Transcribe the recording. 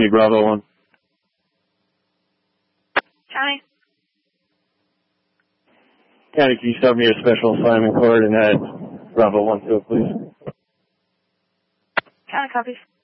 County Bravo 1. County. County, can you sub me a special assignment card and add Bravo 1 to it, please? County copies.